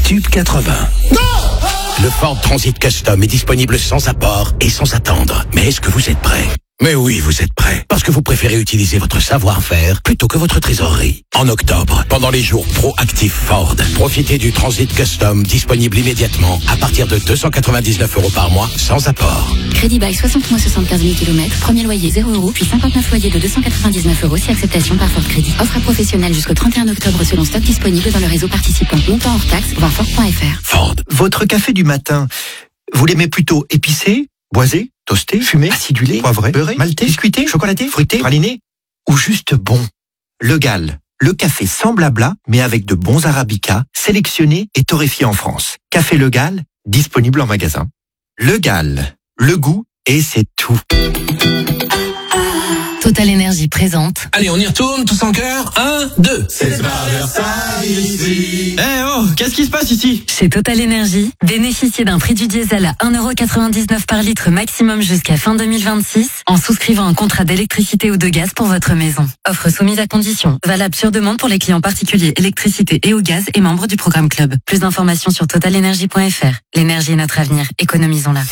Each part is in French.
Tube 80. Le Ford Transit Custom est disponible sans apport et sans attendre. Mais est-ce que vous êtes prêts ? Mais oui, vous êtes prêts. Parce que vous préférez utiliser votre savoir-faire plutôt que votre trésorerie. En octobre, pendant les jours proactifs Ford, profitez du Transit Custom disponible immédiatement à partir de 299 € par mois sans apport. Crédit bail 60 mois 75 000 km, premier loyer 0 €, puis 59 loyers de 299 € si acceptation par Ford Crédit. Offre à professionnels jusqu'au 31 octobre selon stock disponible dans le réseau participant. Montant hors taxe, voir Ford.fr. Ford. Votre café du matin, vous l'aimez plutôt épicé, boisé, toasté, fumé, acidulé, poivré, beurré, maltais, biscuité, chocolaté, fruité, praliné ou juste bon? Le Gall, le café sans blabla, mais avec de bons arabicas, sélectionnés et torréfiés en France. Café Le Gall, disponible en magasin. Le Gall, le goût et c'est tout. Total Énergie présente. Allez, on y retourne, tous en chœur. 1, 2. C'est Versailles ici. Qu'est-ce qui se passe ici? Chez Total Énergie, bénéficiez d'un prix du diesel à 1,99 € par litre maximum jusqu'à fin 2026 en souscrivant un contrat d'électricité ou de gaz pour votre maison. Offre soumise à condition. Valable sur demande pour les clients particuliers électricité et au gaz et membres du programme Club. Plus d'informations sur totalenergie.fr. L'énergie est notre avenir. Économisons-la.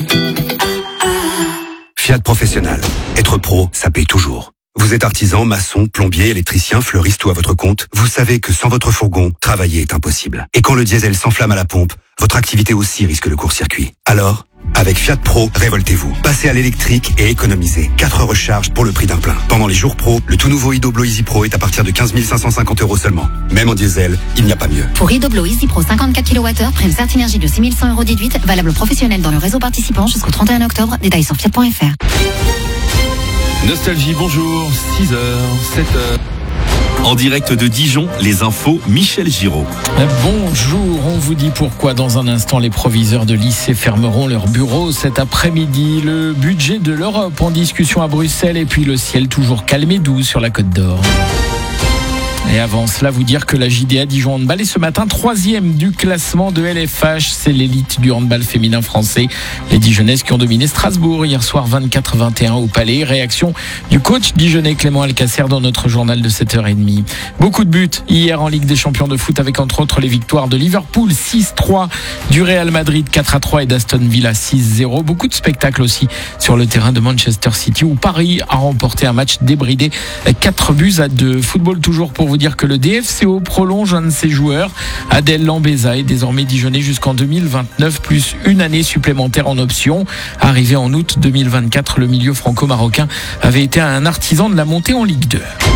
Fiat Professionnel. Être pro, ça paye toujours. Vous êtes artisan, maçon, plombier, électricien, fleuriste ou à votre compte, vous savez que sans votre fourgon, travailler est impossible. Et quand le diesel s'enflamme à la pompe, votre activité aussi risque le court-circuit. Alors, avec Fiat Pro, révoltez-vous. Passez à l'électrique et économisez. 4 recharges pour le prix d'un plein. Pendant les jours pro, le tout nouveau Idoblo Easy Pro est à partir de 15 550 € seulement. Même en diesel, il n'y a pas mieux. Pour Idoblo Easy Pro 54 kWh, prime Certinergie de 6 100 € déduite, valable professionnel dans le réseau participant jusqu'au 31 octobre. Détails sur fiat.fr. Nostalgie, bonjour, 6h, 7h. En direct de Dijon, les infos, Michel Giraud. Bonjour, on vous dit pourquoi dans un instant les proviseurs de lycée fermeront leurs bureaux cet après-midi. Le budget de l'Europe en discussion à Bruxelles et puis le ciel toujours calme et doux sur la Côte d'Or. Et avant cela, vous dire que la JDA Dijon Handball est ce matin 3e du classement de LFH. C'est l'élite du handball féminin français. Les Dijonnaises qui ont dominé Strasbourg hier soir 24-21 au Palais. Réaction du coach dijonnais Clément Alcacer dans notre journal de 7h30. Beaucoup de buts hier en Ligue des Champions de foot avec entre autres les victoires de Liverpool 6-3, du Real Madrid 4-3 et d'Aston Villa 6-0. Beaucoup de spectacles aussi sur le terrain de Manchester City où Paris a remporté un match débridé 4-2. Football toujours pour vous dire que le DFCO prolonge un de ses joueurs. Adel Lambeza est désormais dijonnais jusqu'en 2029, plus une année supplémentaire en option. Arrivé en août 2024, le milieu franco-marocain avait été un artisan de la montée en Ligue 2.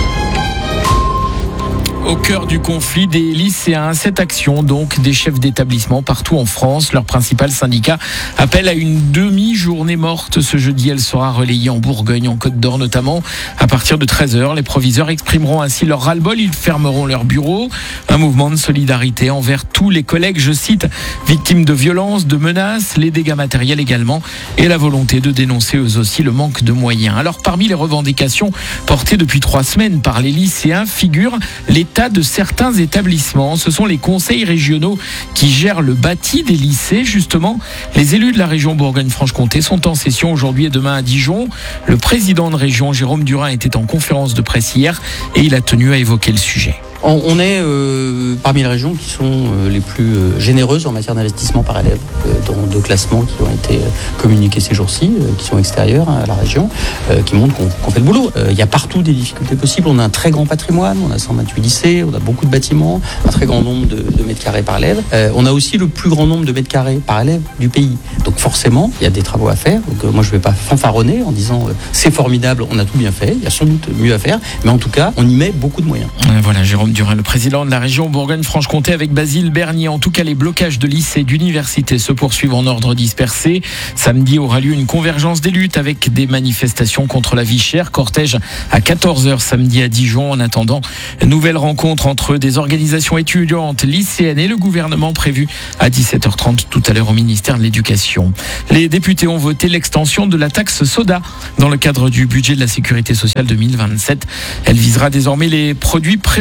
Au cœur du conflit des lycéens, cette action donc des chefs d'établissement partout en France. Leur principal syndicat appelle à une demi-journée morte ce jeudi. Elle sera relayée en Bourgogne, en Côte d'Or notamment. À partir de 13h, les proviseurs exprimeront ainsi leur ras-le-bol. Ils fermeront leurs bureaux. Un mouvement de solidarité envers tous les collègues, je cite, victimes de violences, de menaces, les dégâts matériels également et la volonté de dénoncer eux aussi le manque de moyens. Alors parmi les revendications portées depuis 3 semaines par les lycéens figurent l'état de certains établissements. Ce sont les conseils régionaux qui gèrent le bâti des lycées. Justement, les élus de la région Bourgogne-Franche-Comté sont en session aujourd'hui et demain à Dijon. Le président de région, Jérôme Durin, était en conférence de presse hier et il a tenu à évoquer le sujet. On est parmi les régions qui sont les plus généreuses en matière d'investissement par élève, dans 2 classements qui ont été communiqués ces jours-ci, qui sont extérieurs à la région, qui montrent qu'on fait le boulot. Il y a partout des difficultés possibles. On a un très grand patrimoine, on a 128 lycées, on a beaucoup de bâtiments, un très grand nombre de mètres carrés par élève. On a aussi le plus grand nombre de mètres carrés par élève du pays. Donc forcément, il y a des travaux à faire. Donc moi, je ne vais pas fanfaronner en disant c'est formidable, on a tout bien fait. Il y a sans doute mieux à faire, mais en tout cas, on y met beaucoup de moyens. Voilà, Jérôme Durin, le président de la région Bourgogne-Franche-Comté avec Basile Bernier. En tout cas, les blocages de lycées et d'universités se poursuivent en ordre dispersé. Samedi aura lieu une convergence des luttes avec des manifestations contre la vie chère. Cortège à 14h samedi à Dijon. En attendant, nouvelle rencontre entre des organisations étudiantes, lycéennes et le gouvernement prévue à 17h30 tout à l'heure au ministère de l'Éducation. Les députés ont voté l'extension de la taxe soda dans le cadre du budget de la Sécurité sociale 2027. Elle visera désormais les produits préemballés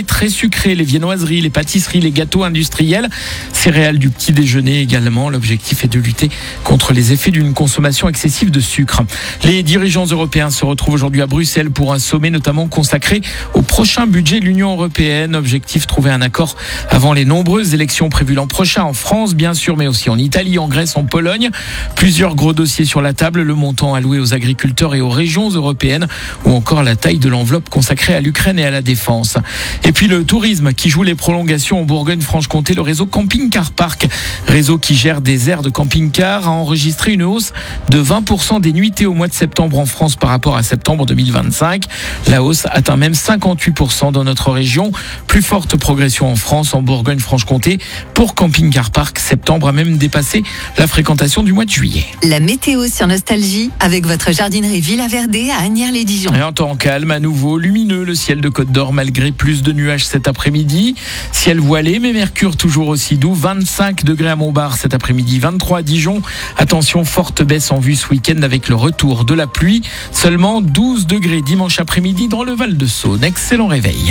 très sucrés, les viennoiseries, les pâtisseries, les gâteaux industriels, céréales du petit déjeuner également. L'objectif est de lutter contre les effets d'une consommation excessive de sucre. Les dirigeants européens se retrouvent aujourd'hui à Bruxelles pour un sommet notamment consacré au prochain budget de l'Union européenne. Objectif, trouver un accord avant les nombreuses élections prévues l'an prochain en France, bien sûr, mais aussi en Italie, en Grèce, en Pologne. Plusieurs gros dossiers sur la table, le montant alloué aux agriculteurs et aux régions européennes ou encore la taille de l'enveloppe consacrée à l'Ukraine et à la défense. Et puis le tourisme qui joue les prolongations en Bourgogne-Franche-Comté, le réseau Camping Car Park, réseau qui gère des aires de camping-car, a enregistré une hausse de 20% des nuitées au mois de septembre en France par rapport à septembre 2025. La hausse atteint même 58% dans notre région. Plus forte progression en France, en Bourgogne-Franche-Comté. Pour Camping Car Park, septembre a même dépassé la fréquentation du mois de juillet. La météo sur Nostalgie avec votre jardinerie Villa Verdé à Asnières-les-Dijon. Et en temps calme, à nouveau lumineux, le ciel de Côte d'Or malgré plus de nuages cet après-midi. Ciel voilé, mais mercure toujours aussi doux. 25 degrés à Montbard cet après-midi, 23 à Dijon. Attention, forte baisse en vue ce week-end avec le retour de la pluie. Seulement 12 degrés dimanche après-midi dans le Val-de-Saône. Excellent réveil.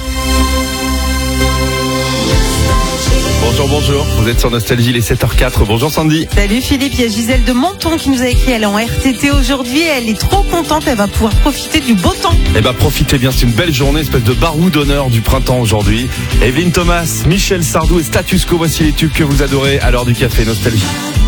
Bonjour, vous êtes sur Nostalgie, les 7h04. Bonjour Sandy. Salut Philippe, il y a Gisèle de Menton qui nous a écrit, elle est en RTT aujourd'hui, elle est trop contente, elle va pouvoir profiter du beau temps. Eh ben profitez bien, c'est une belle journée, espèce de baroud d'honneur du printemps aujourd'hui. Evelyne Thomas, Michel Sardou et Status Quo, voici les tubes que vous adorez à l'heure du café Nostalgie.